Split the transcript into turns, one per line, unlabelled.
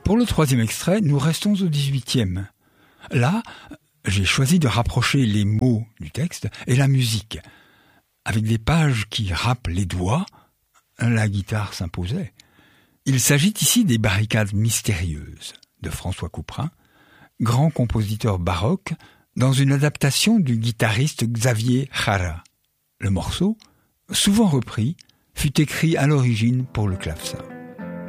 Pour le troisième extrait, nous restons au 18e. Là, j'ai choisi de rapprocher les mots du texte et la musique. Avec des pages qui râpent les doigts, la guitare s'imposait. Il s'agit ici des Barricades mystérieuses de François Couperin, grand compositeur baroque, dans une adaptation du guitariste Xavier Jara. Le morceau, souvent repris, fut écrit à l'origine pour le clavecin.